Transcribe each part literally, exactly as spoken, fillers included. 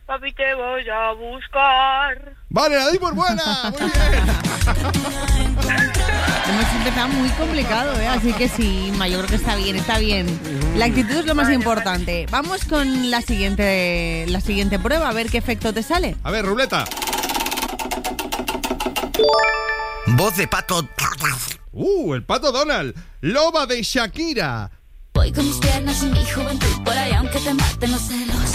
papi, te voy a buscar. Vale, la di por buena. Muy bien. Hemos empezado muy complicado, ¿eh? Así que sí, ma, yo creo que está bien, está bien. La actitud es lo más Vale, importante. Vamos con la siguiente, la siguiente prueba, a ver qué efecto te sale. A ver, ruleta. Voz de pato. Uh, el pato Donald. Loba de Shakira. Voy con mis piernas y mi juventud por ahí, aunque te maten los celos.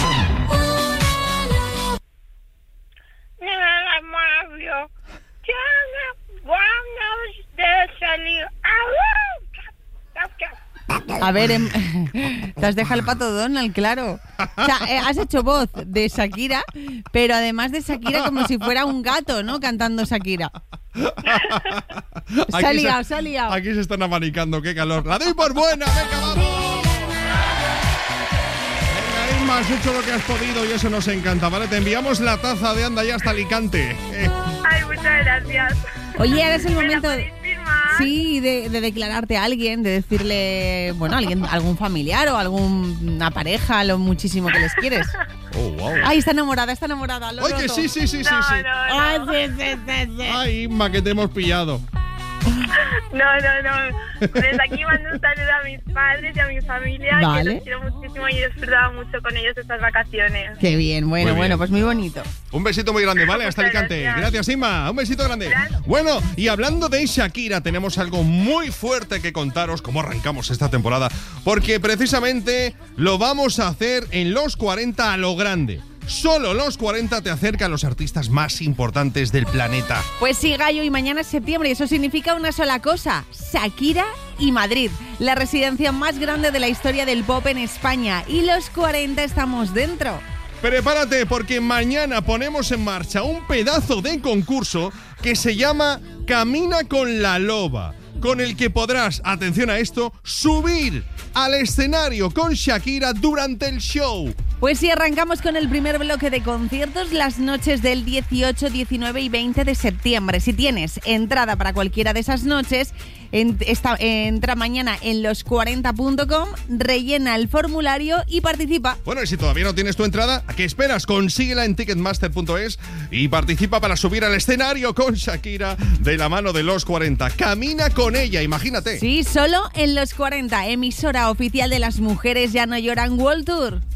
Nada más, yo. Ya no vamos de salir. A ver, em, te has dejado el pato Donald, claro. O sea, eh, has hecho voz de Shakira, pero además de Shakira como si fuera un gato, ¿no? Cantando Shakira. Se ha liado, se ha liado. Aquí se están abanicando, qué calor. La doy por buena, venga, vamos. Venga, Inma, has hecho lo que has podido y eso nos encanta, ¿vale? Te enviamos la taza de Anda ya hasta Alicante. Eh. Ay, muchas gracias. Oye, ahora es el ¿Me la momento... podéis firmar? Sí, de, de declararte a alguien, de decirle, bueno, a alguien, algún familiar o alguna pareja, lo muchísimo que les quieres. Oh, wow. Ay, está enamorada, está enamorada. Lo Oye, que noto. sí, sí, sí, sí, No, sí. no, Ay, no. sí, sí, sí, sí. Ay, Inma, que te hemos pillado. No, no, no. Desde aquí mando un saludo a mis padres y a mi familia, Vale. que los quiero muchísimo y he disfrutado mucho con ellos estas vacaciones. Qué bien, bueno, Muy bien. bueno, pues muy bonito. Un besito muy grande, ¿vale? Hasta Muchas Alicante. gracias. Gracias, Inma. Un besito grande. Gracias. Bueno, y hablando de Shakira, tenemos algo muy fuerte que contaros, cómo arrancamos esta temporada, porque precisamente lo vamos a hacer en los cuarenta a lo grande. Solo los cuarenta te acerca a los artistas más importantes del planeta. Pues sí, Gallo, y mañana es septiembre y eso significa una sola cosa: Shakira y Madrid, la residencia más grande de la historia del pop en España. Y los cuarenta estamos dentro. Prepárate porque mañana ponemos en marcha un pedazo de concurso que se llama Camina con la Loba, con el que podrás, atención a esto, subir al escenario con Shakira durante el show. Pues sí, arrancamos con el primer bloque de conciertos las noches del dieciocho, diecinueve y veinte de septiembre. Si tienes entrada para cualquiera de esas noches, en, esta, entra mañana en los cuarenta punto com, rellena el formulario y participa. Bueno, y si todavía no tienes tu entrada, ¿a qué esperas? Consíguela en ticketmaster punto es y participa para subir al escenario con Shakira de la mano de los cuarenta. Camina con ella, imagínate. Sí, solo en los cuarenta, emisora oficial de las Mujeres Ya No Lloran World Tour.